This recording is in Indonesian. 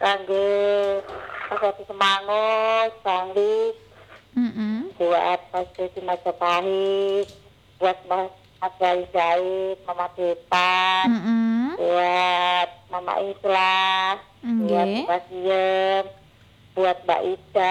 kangge Pasati Semangut, Bangli, buat Pasati Majapahit, buat Mas Gali Jahit, Mama Depan, buat Mama Islah, buat Nggih. Mbak Siem, buat Mbak Ida.